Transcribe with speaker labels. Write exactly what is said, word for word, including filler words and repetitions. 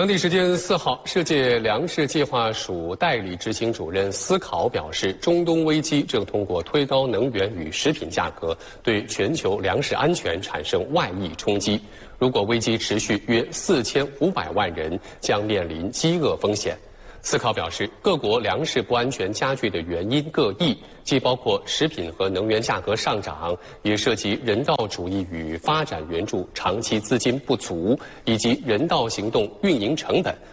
Speaker 1: 当地时间四号，世界粮食计划署代理执行主任斯考表示，中东危机正通过推高能源与食品价格，对全球粮食安全产生外溢冲击。如果危机持续，约四千五百万人将面临饥饿风险。斯考表示，各国粮食不安全加剧的原因各异，既包括食品和能源价格上涨，也涉及人道主义与发展援助长期资金不足，以及人道行动运营成本